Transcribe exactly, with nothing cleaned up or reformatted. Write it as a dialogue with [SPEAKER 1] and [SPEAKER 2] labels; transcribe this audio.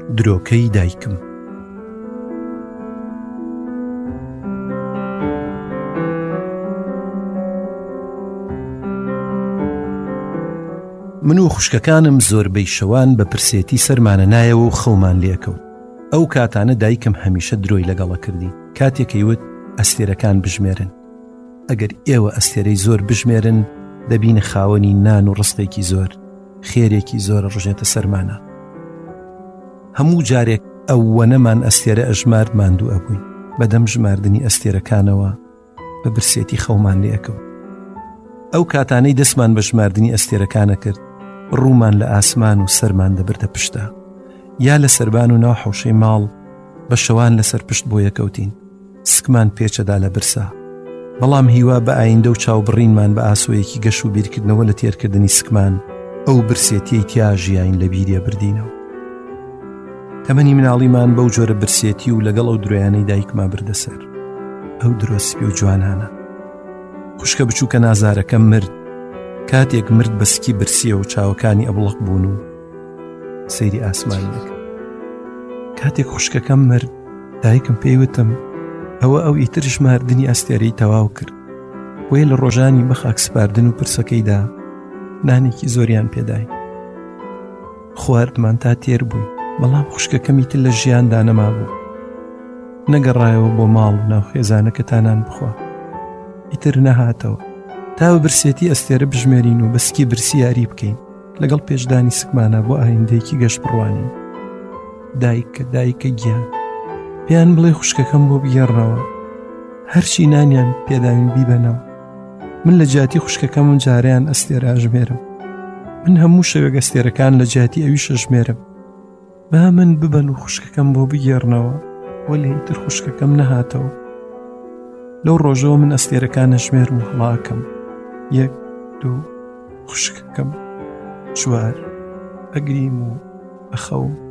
[SPEAKER 1] درۆکەی دایکم. من و خوشکەکانم زۆربەی شەوان بە پرسێتی سەرمانە نایەوە و خەومان لێکەوت. ئەو کاتانە دایکم هەمیشە درۆی لەگەڵە کردی. کاتێکەیوت ئەستێرەکان بژمێرن. ئەگەر ئێوە ئەستێرەی زۆر بژمێرن دەبینە خاوەنی نان و ڕستێکی زۆر، خێرێکی زۆر ڕژێتە سەرمانە. هەموو جارێک ئەو وەنەمان ئەستێرە ئەژمارد ماندوو ئەبووین. بەدەم ژماردنی ئەستێرەکانەوە بە برسێتی خەومان لێکەوت. ئەو کاتانەی دەستمان بە ژماردنی ئەستێرەکانە کرد، ڕوومان لە ئاسمان و سەرمان دەبردە پشتە، یا لە سەربان و ناو حەوشەی ماڵ بە شەوان لەسەر پشت بۆ یەکەوتین. سکمان پێچەدا لە برسا، بەڵام هیوا بە ئایندە و چاوبڕینمان بە ئاسۆیەکی گەش و بیرکردنەوە لە تێرکردنی سکمان ئەو برسێتیەی تیا ژیاین لە بیریە بردینەوە. تەمەنی مناڵیمان بەو جۆرە برسێتی و لەگەڵ ئەو درۆیانەی دایکما بردەسەر. ئەو درۆسپی و جوانانە. خوشکە بچووکە نازارەکە مرد. کاتێک مرد بەسکی برسیە و چاوەکانی ئەبڵق بوون و سەیری ئاسمان دەکرد. کاتێک خوشکەکەم مرد، دایکم پێیوتم ئەوە ئەو ئیتر ژماردنی ئەستێرەی تەواو کرد. وێ لە ڕۆژانی بەخاک سپاردن و پرسەکەیدا نانێکی زۆریان پێداین. خواردمان تا تێر بووی، بەڵام خوشکەکەمی تر لە ژیاندا نەما بوو. نەگەڕایەوە بۆ ماڵ و ناو خێزانەکە تانان بخوا. ئیتر نەهاتەوە تا بە برسێتی ئەستێرە بژمێرین و بەسکی برسی یاری بکەین لەگەڵ پێشدانی سکمانە بۆ ئایندەیەکی گەشت بڕوانین. دایکە دایکە گیان، پێیان بڵێ خوشکەکەم بۆ بگێڕنەوە، هەرچی نانیان پێداوین بیبەنەوە. من لە جاتی خوشکەکەمم جاریان ئەستێرە ئەژمێرم. من هەموو شەوێک ئەستێرەکان لە جاتی ئەویش ئەژمێرم. با من ببەن و خوشکەکەم بۆ بگێڕنەوە، وەلێ ئیتر خوشکەکەم نەهاتەوە. لەو ڕۆژەوە من ئەستێرەکان ئەژمێرم و هەڵاکەم. یەک، دوو، خوشکەکەم، چوار، ئەگریم و ئەخەوم.